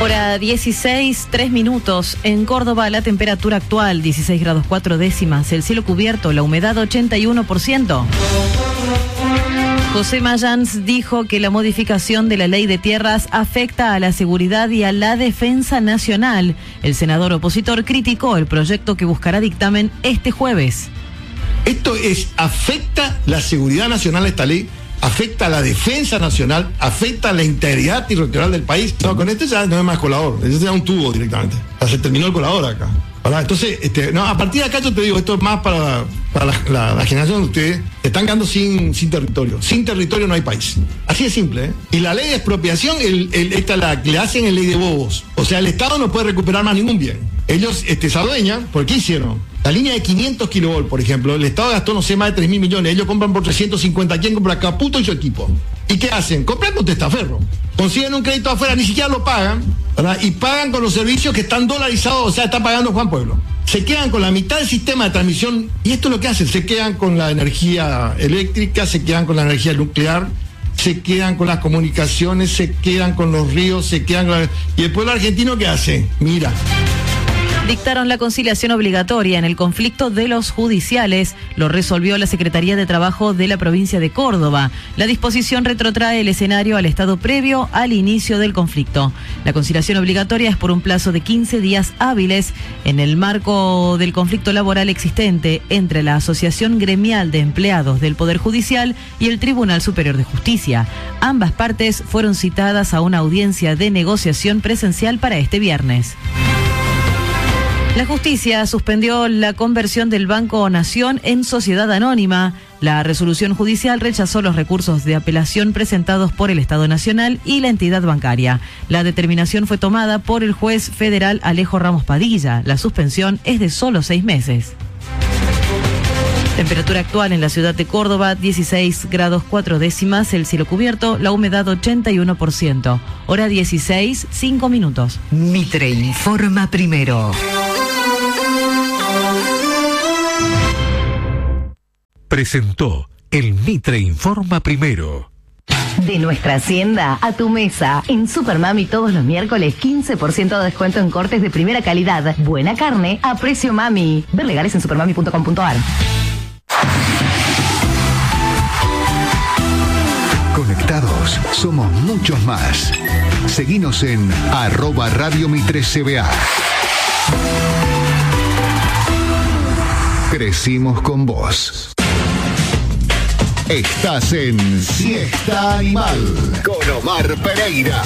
Hora 16, 3 minutos. En Córdoba, la temperatura actual, 16 grados 4 décimas. El cielo cubierto, la humedad 81%. José Mayans dijo que la modificación de la ley de tierras afecta a la seguridad y a la defensa nacional. El senador opositor criticó el proyecto que buscará dictamen este jueves. Esto afecta la seguridad nacional, esta ley, afecta a la defensa nacional, afecta a la integridad territorial del país. No, con este ya no es más colador, este ya es un tubo directamente. Ya se terminó el colador acá. ¿Verdad? Entonces, a partir de acá yo te digo, esto es más para la generación de ustedes, que están quedando sin territorio. Sin territorio no hay país. Así de simple, ¿eh? Y la ley de expropiación, la que le hacen es ley de bobos. O sea, el Estado no puede recuperar más ningún bien. Ellos se adueñan, ¿por qué hicieron? La línea de 500 kilovolts, por ejemplo, el Estado gastó, no sé, más de 3.000 millones. Ellos compran por 350. ¿Quién compra? Caputo y su equipo. ¿Y qué hacen? Compran con testaferro. Consiguen un crédito afuera, ni siquiera lo pagan, ¿verdad? Y pagan con los servicios que están dolarizados, o sea, está pagando Juan Pueblo. Se quedan con la mitad del sistema de transmisión, y esto es lo que hacen, se quedan con la energía eléctrica, se quedan con la energía nuclear, se quedan con las comunicaciones, se quedan con los ríos, se quedan con y el pueblo argentino, ¿qué hace? Mira. Dictaron la conciliación obligatoria en el conflicto de los judiciales. Lo resolvió la Secretaría de Trabajo de la provincia de Córdoba. La disposición retrotrae el escenario al estado previo al inicio del conflicto. La conciliación obligatoria es por un plazo de 15 días hábiles en el marco del conflicto laboral existente entre la Asociación Gremial de Empleados del Poder Judicial y el Tribunal Superior de Justicia. Ambas partes fueron citadas a una audiencia de negociación presencial para este viernes. La justicia suspendió la conversión del Banco Nación en sociedad anónima. La resolución judicial rechazó los recursos de apelación presentados por el Estado Nacional y la entidad bancaria. La determinación fue tomada por el juez federal Alejo Ramos Padilla. La suspensión es de solo 6 meses. Temperatura actual en la ciudad de Córdoba, 16 grados 4 décimas, el cielo cubierto, la humedad 81%. Hora 16, 5 minutos. Mitre informa primero. Presentó el Mitre Informa Primero. De nuestra hacienda a tu mesa. En Supermami todos los miércoles 15% de descuento en cortes de primera calidad. Buena carne a precio mami. Ver legales en supermami.com.ar. Conectados, somos muchos más. Seguinos en @Radio Mitre CBA. Crecimos con vos. Estás en Siesta Animal con Omar Pereira.